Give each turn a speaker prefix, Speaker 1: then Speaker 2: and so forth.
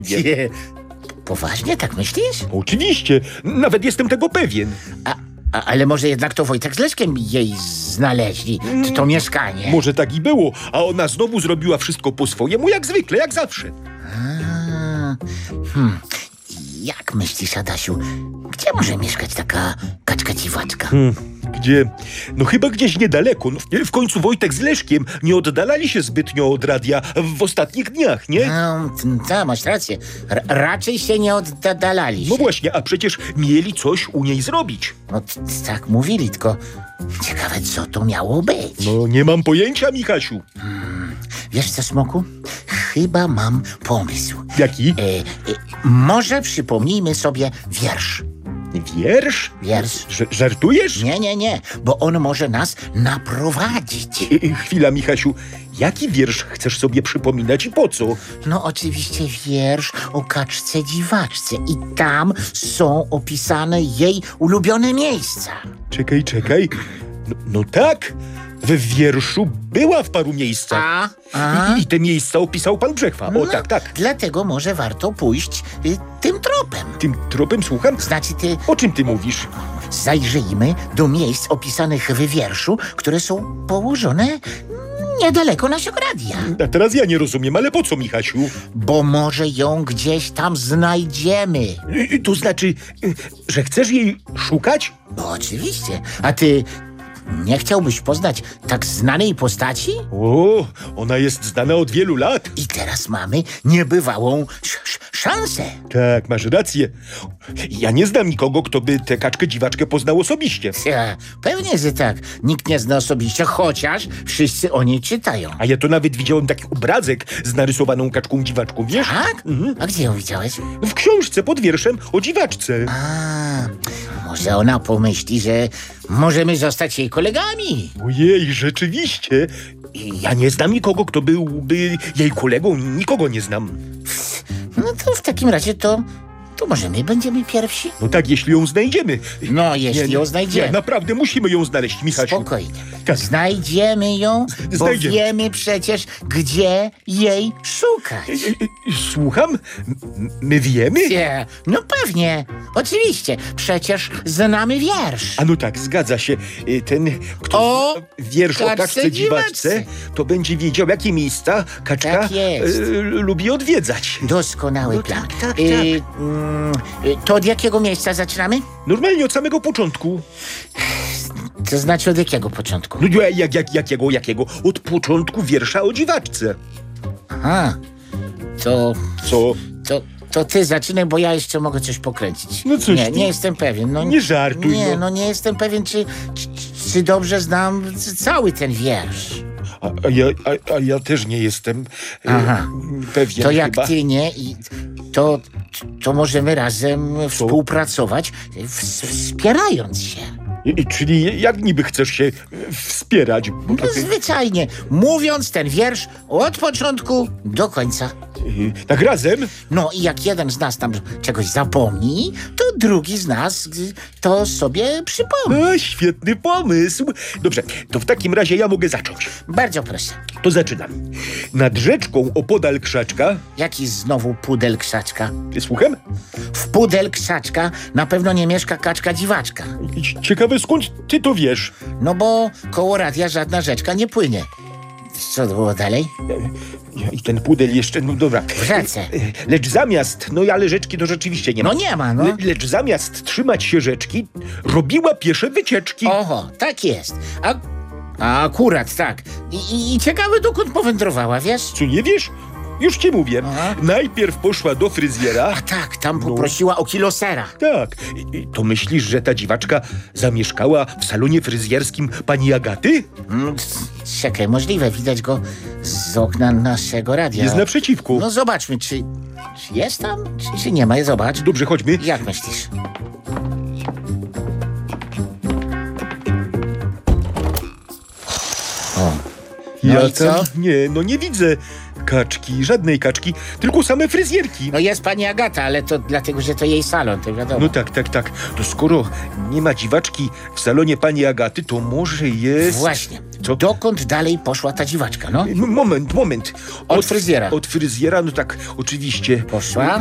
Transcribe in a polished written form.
Speaker 1: Nie. Poważnie, tak myślisz?
Speaker 2: Oczywiście, nawet jestem tego pewien.
Speaker 1: Ale może jednak to Wojtek z Leszkiem jej znaleźli, to mieszkanie.
Speaker 2: Może tak i było, a ona znowu zrobiła wszystko po swojemu, jak zwykle, jak zawsze.
Speaker 1: Jak myślisz, Adasiu, gdzie może mieszkać taka kaczka dziwaczka?
Speaker 2: Gdzie? No chyba gdzieś niedaleko. No, w końcu Wojtek z Leszkiem nie oddalali się zbytnio od radia w ostatnich dniach, nie?
Speaker 1: Tak, masz rację. Raczej się nie oddalali.
Speaker 2: No właśnie, a przecież mieli coś u niej zrobić.
Speaker 1: No tak mówili, tylko ciekawe, co to miało być.
Speaker 2: No nie mam pojęcia, Michasiu.
Speaker 1: Wiesz co, Smoku? Chyba mam pomysł.
Speaker 2: Jaki?
Speaker 1: Może przypomnijmy sobie wiersz.
Speaker 2: Wiersz?
Speaker 1: Wiersz?
Speaker 2: Żartujesz?
Speaker 1: Nie, bo on może nas naprowadzić.
Speaker 2: Chwila, Michasiu. Jaki wiersz chcesz sobie przypominać i po co?
Speaker 1: No oczywiście wiersz o kaczce dziwaczce i tam są opisane jej ulubione miejsca.
Speaker 2: Czekaj. No tak, w wierszu była w paru miejscach. I te miejsca opisał pan Brzechwa. O, tak.
Speaker 1: Dlatego może warto pójść tym tropem.
Speaker 2: Tym tropem słucham?
Speaker 1: Znaczy
Speaker 2: O czym ty mówisz?
Speaker 1: zajrzyjmy do miejsc opisanych w wierszu, które są położone niedaleko naszego radia.
Speaker 2: A teraz ja nie rozumiem, ale po co, Michasiu?
Speaker 1: Bo może ją gdzieś tam znajdziemy.
Speaker 2: To znaczy, że chcesz jej szukać?
Speaker 1: No oczywiście. A ty nie chciałbyś poznać tak znanej postaci?
Speaker 2: O, ona jest znana od wielu lat.
Speaker 1: I teraz mamy niebywałą szansę.
Speaker 2: Tak, masz rację. Ja nie znam nikogo, kto by tę kaczkę dziwaczkę poznał osobiście.
Speaker 1: Pewnie, że tak. Nikt nie zna osobiście, chociaż wszyscy o niej czytają.
Speaker 2: A ja to nawet widziałem taki obrazek z narysowaną kaczką dziwaczką, wiesz?
Speaker 1: Tak? A gdzie ją widziałeś?
Speaker 2: W książce pod wierszem o dziwaczce.
Speaker 1: Może ona pomyśli, że możemy zostać jej kolegami.
Speaker 2: Ojej, rzeczywiście. Ja nie znam nikogo, kto byłby jej kolegą. Nikogo nie znam.
Speaker 1: No to w takim razie to może my będziemy pierwsi?
Speaker 2: No tak, jeśli ją znajdziemy.
Speaker 1: No, jeśli ją znajdziemy.
Speaker 2: Nie, naprawdę musimy ją znaleźć, Michasiu.
Speaker 1: Spokojnie.
Speaker 2: Tak.
Speaker 1: Znajdziemy ją, bo
Speaker 2: Znajdziemy.
Speaker 1: wiemy przecież, gdzie jej szukać.
Speaker 2: Słucham? My wiemy?
Speaker 1: Nie, no pewnie. Oczywiście. Przecież znamy wiersz.
Speaker 2: A no tak, zgadza się. Ten, kto
Speaker 1: O
Speaker 2: zna wiersz o
Speaker 1: kaczce
Speaker 2: kaczce dziwaczce,
Speaker 1: dziwaczce.
Speaker 2: to będzie wiedział, jakie miejsca kaczka
Speaker 1: Tak jest.
Speaker 2: lubi odwiedzać.
Speaker 1: Doskonały
Speaker 2: No
Speaker 1: plan.
Speaker 2: tak.
Speaker 1: To od jakiego miejsca zaczynamy?
Speaker 2: Normalnie od samego początku.
Speaker 1: To znaczy od jakiego początku?
Speaker 2: No jakiego? Od początku wiersza o dziwaczce.
Speaker 1: Aha. To
Speaker 2: Co?
Speaker 1: To ty zaczynaj, bo ja jeszcze mogę coś pokręcić.
Speaker 2: No coś
Speaker 1: nie,
Speaker 2: ty-
Speaker 1: nie jestem pewien. No,
Speaker 2: Nie żartuj,
Speaker 1: Nie,
Speaker 2: no.
Speaker 1: no nie jestem pewien, czy dobrze znam cały ten wiersz.
Speaker 2: A ja też nie jestem
Speaker 1: Aha.
Speaker 2: pewien
Speaker 1: To jak
Speaker 2: chyba.
Speaker 1: ty nie, to możemy razem współpracować, wspierając się.
Speaker 2: Czyli jak niby chcesz się wspierać? Bo
Speaker 1: No
Speaker 2: trochę,
Speaker 1: zwyczajnie, mówiąc ten wiersz od początku do końca.
Speaker 2: tak razem?
Speaker 1: No i jak jeden z nas tam czegoś zapomni, to drugi z nas to sobie przypomni.
Speaker 2: A, świetny pomysł. Dobrze, to w takim razie ja mogę zacząć.
Speaker 1: Bardzo proszę.
Speaker 2: To zaczynam. Nad rzeczką opodal krzaczka...
Speaker 1: Jaki znowu pudel krzaczka?
Speaker 2: Słucham?
Speaker 1: W pudel krzaczka na pewno nie mieszka kaczka dziwaczka.
Speaker 2: Ciekawe, skąd ty to wiesz?
Speaker 1: No bo koło radia żadna rzeczka nie płynie. Co było dalej?
Speaker 2: I ten pudel jeszcze, no dobra.
Speaker 1: W rzece.
Speaker 2: Lecz zamiast, no ale rzeczki to rzeczywiście nie ma.
Speaker 1: No nie ma, no.
Speaker 2: Lecz zamiast trzymać się rzeczki, robiła piesze wycieczki.
Speaker 1: Oho, tak jest. A akurat tak. I ciekawe, dokąd powędrowała, wiesz?
Speaker 2: Co, nie wiesz? Już ci mówię.
Speaker 1: Aha.
Speaker 2: Najpierw poszła do fryzjera.
Speaker 1: A tak, tam poprosiła o kilo sera.
Speaker 2: Tak. To myślisz, że ta dziwaczka zamieszkała w salonie fryzjerskim pani Agaty?
Speaker 1: Czekaj, możliwe, widać go z okna naszego radia.
Speaker 2: Jest naprzeciwku.
Speaker 1: No zobaczmy, czy jest tam, czy nie ma. Zobacz.
Speaker 2: Dobrze, chodźmy.
Speaker 1: Jak myślisz? O. No i co?
Speaker 2: Nie, no nie widzę. żadnej kaczki, tylko same fryzjerki.
Speaker 1: No jest pani Agata, ale to dlatego, że to jej salon, to wiadomo.
Speaker 2: No tak. To skoro nie ma dziwaczki w salonie pani Agaty, to może jest...
Speaker 1: Właśnie.
Speaker 2: Co?
Speaker 1: Dokąd dalej poszła ta dziwaczka, no?
Speaker 2: Moment.
Speaker 1: Od fryzjera.
Speaker 2: Od fryzjera, no tak, oczywiście.
Speaker 1: Poszła?